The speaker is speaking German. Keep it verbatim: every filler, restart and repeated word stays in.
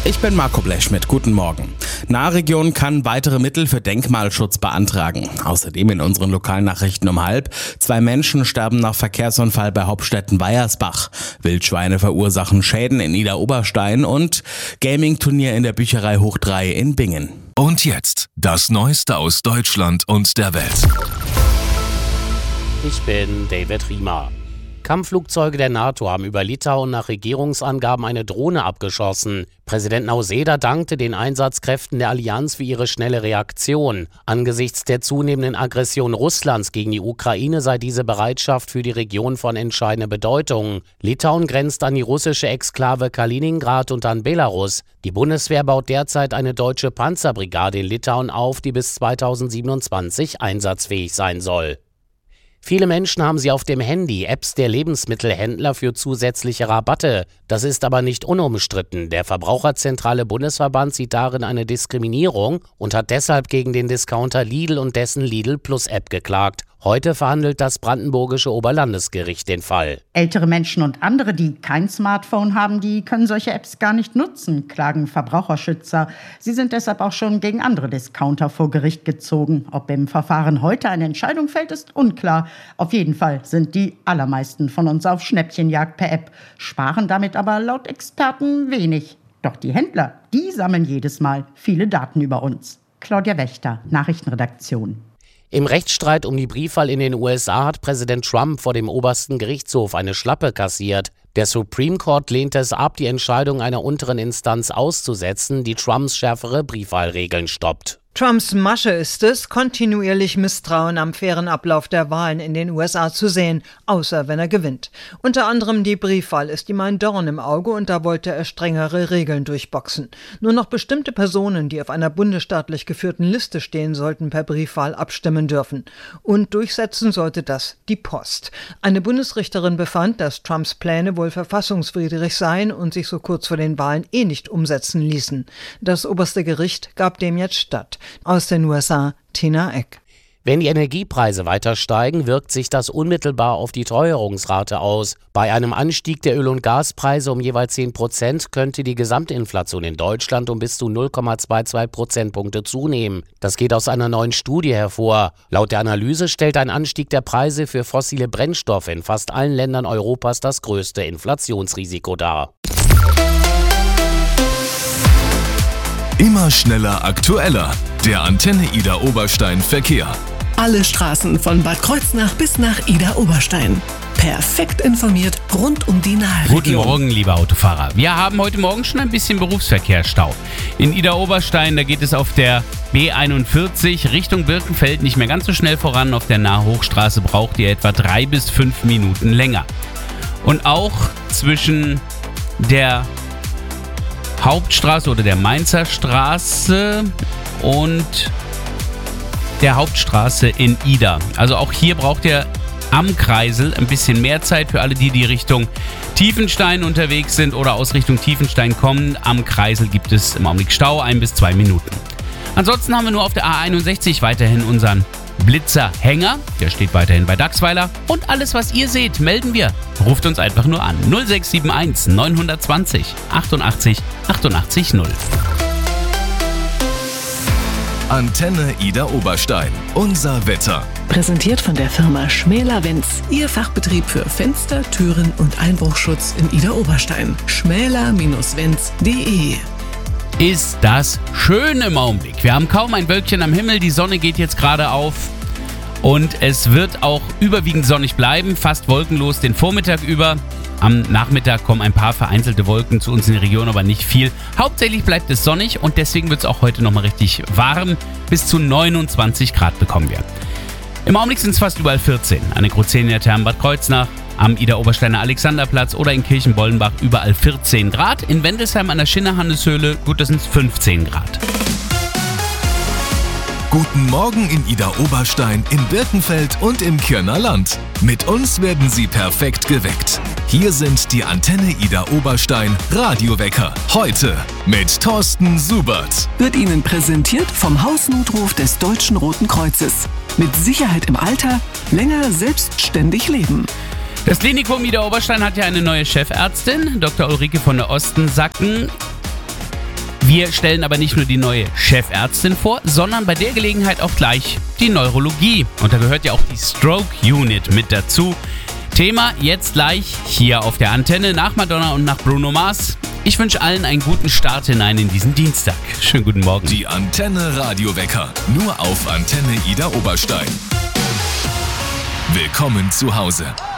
Ich bin Marco Blechschmidt, guten Morgen. Nahregion kann weitere Mittel für Denkmalschutz beantragen. Außerdem in unseren Lokalnachrichten um halb. Zwei Menschen sterben nach Verkehrsunfall bei Hopstetten-Weiersbach. Wildschweine verursachen Schäden in Idar-Oberstein und Gaming-Turnier in der Bücherei Hoch drei in Bingen. Und jetzt das Neueste aus Deutschland und der Welt. Ich bin David Riemer. Kampfflugzeuge der NATO haben über Litauen nach Regierungsangaben eine Drohne abgeschossen. Präsident Nausėda dankte den Einsatzkräften der Allianz für ihre schnelle Reaktion. Angesichts der zunehmenden Aggression Russlands gegen die Ukraine sei diese Bereitschaft für die Region von entscheidender Bedeutung. Litauen grenzt an die russische Exklave Kaliningrad und an Belarus. Die Bundeswehr baut derzeit eine deutsche Panzerbrigade in Litauen auf, die bis zweitausendsiebenundzwanzig einsatzfähig sein soll. Viele Menschen haben sie auf dem Handy, Apps der Lebensmittelhändler für zusätzliche Rabatte. Das ist aber nicht unumstritten. Der Verbraucherzentrale Bundesverband sieht darin eine Diskriminierung und hat deshalb gegen den Discounter Lidl und dessen Lidl Plus App geklagt. Heute verhandelt das brandenburgische Oberlandesgericht den Fall. Ältere Menschen und andere, die kein Smartphone haben, die können solche Apps gar nicht nutzen, klagen Verbraucherschützer. Sie sind deshalb auch schon gegen andere Discounter vor Gericht gezogen. Ob im Verfahren heute eine Entscheidung fällt, ist unklar. Auf jeden Fall sind die allermeisten von uns auf Schnäppchenjagd per App, sparen damit aber laut Experten wenig. Doch die Händler, die sammeln jedes Mal viele Daten über uns. Claudia Wächter, Nachrichtenredaktion. Im Rechtsstreit um die Briefwahl in den U S A hat Präsident Trump vor dem obersten Gerichtshof eine Schlappe kassiert. Der Supreme Court lehnte es ab, die Entscheidung einer unteren Instanz auszusetzen, die Trumps schärfere Briefwahlregeln stoppt. Trumps Masche ist es, kontinuierlich Misstrauen am fairen Ablauf der Wahlen in den U S A zu sehen, außer wenn er gewinnt. Unter anderem die Briefwahl ist ihm ein Dorn im Auge und da wollte er strengere Regeln durchboxen. Nur noch bestimmte Personen, die auf einer bundesstaatlich geführten Liste stehen, sollten per Briefwahl abstimmen dürfen. Und durchsetzen sollte das die Post. Eine Bundesrichterin befand, dass Trumps Pläne wohl verfassungswidrig seien und sich so kurz vor den Wahlen eh nicht umsetzen ließen. Das oberste Gericht gab dem jetzt statt. Aus den U S A, Tina Eck. Wenn die Energiepreise weiter steigen, wirkt sich das unmittelbar auf die Teuerungsrate aus. Bei einem Anstieg der Öl- und Gaspreise um jeweils zehn Prozent könnte die Gesamtinflation in Deutschland um bis zu null Komma zweiundzwanzig Prozentpunkte zunehmen. Das geht aus einer neuen Studie hervor. Laut der Analyse stellt ein Anstieg der Preise für fossile Brennstoffe in fast allen Ländern Europas das größte Inflationsrisiko dar. Immer schneller, aktueller. Der Antenne Idar Oberstein Verkehr. Alle Straßen von Bad Kreuznach bis nach Idar Oberstein. Perfekt informiert rund um die Nahregion. Guten Morgen, liebe Autofahrer. Wir haben heute Morgen schon ein bisschen Berufsverkehrsstau. In Idar Oberstein, da geht es auf der B einundvierzig Richtung Birkenfeld nicht mehr ganz so schnell voran. Auf der Nahhochstraße braucht ihr etwa drei bis fünf Minuten länger. Und auch zwischen der Hauptstraße oder der Mainzer Straße und der Hauptstraße in Idar. Also auch hier braucht ihr am Kreisel ein bisschen mehr Zeit für alle die, die Richtung Tiefenstein unterwegs sind oder aus Richtung Tiefenstein kommen. Am Kreisel gibt es im Augenblick Stau, ein bis zwei Minuten. Ansonsten haben wir nur auf der A einundsechzig weiterhin unseren Blitzerhänger. Der steht weiterhin bei Dachsweiler. Und alles, was ihr seht, melden wir. Ruft uns einfach nur an. null sechs sieben eins neun zwei null achtundachtzig achtundachtzig null. Antenne Idar Oberstein. Unser Wetter. Präsentiert von der Firma Schmäler-Wenz. Ihr Fachbetrieb für Fenster, Türen und Einbruchschutz in Idar Oberstein. schmäler Bindestrich wenz punkt de. Ist das schön im Augenblick. Wir haben kaum ein Wölkchen am Himmel, die Sonne geht jetzt gerade auf und es wird auch überwiegend sonnig bleiben, fast wolkenlos den Vormittag über. Am Nachmittag kommen ein paar vereinzelte Wolken zu uns in die Region, aber nicht viel. Hauptsächlich bleibt es sonnig und deswegen wird es auch heute nochmal richtig warm. Bis zu neunundzwanzig Grad bekommen wir. Im Augenblick sind es fast überall vierzehn. An der Grozenia-Thermen Bad Kreuznach, am Idar Obersteiner Alexanderplatz oder in Kirchenbollenbach überall vierzehn Grad. In Wendelsheim an der Schinnerhanneshöhle, gut, das sind fünfzehn Grad. Guten Morgen in Idar Oberstein, in Birkenfeld und im Kirner Land. Mit uns werden Sie perfekt geweckt. Hier sind die Antenne Idar Oberstein Radiowecker. Heute mit Thorsten Subert. Wird Ihnen präsentiert vom Hausnotruf des Deutschen Roten Kreuzes. Mit Sicherheit im Alter, länger selbstständig leben. Das Klinikum Idar Oberstein hat ja eine neue Chefärztin, Doktor Ulrike von der Ostensacken. Wir stellen aber nicht nur die neue Chefärztin vor, sondern bei der Gelegenheit auch gleich die Neurologie. Und da gehört ja auch die Stroke Unit mit dazu. Thema jetzt gleich hier auf der Antenne nach Madonna und nach Bruno Mars. Ich wünsche allen einen guten Start hinein in diesen Dienstag. Schönen guten Morgen. Die Antenne Radiowecker, nur auf Antenne Ida Oberstein. Willkommen zu Hause.